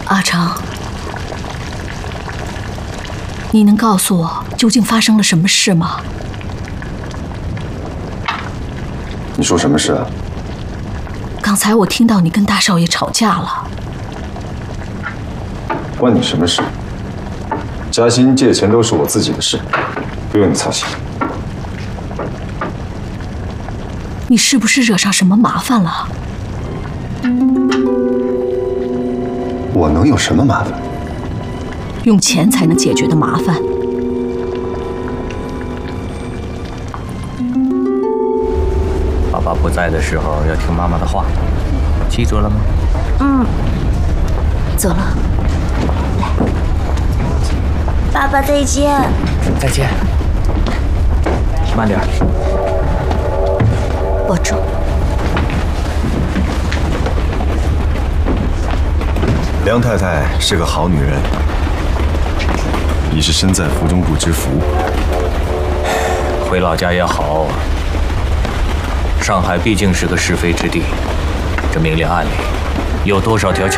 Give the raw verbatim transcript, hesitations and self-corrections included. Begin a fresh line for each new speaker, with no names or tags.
阿成，你能告诉我究竟发生了什么事吗？
你说什么事啊？
刚才我听到你跟大少爷吵架了。
关你什么事？嘉欣借钱都是我自己的事，不用你操心。
你是不是惹上什么麻烦了？
我能有什么麻烦？
用钱才能解决的麻烦。
爸爸不在的时候要听妈妈的话，记住了吗？
嗯，走了。来，
爸爸再见。
再见。慢点。
保重。
梁太太是个好女人，你是身在福中不知福。
回老家也好，上海毕竟是个是非之地，这明里暗里有多少条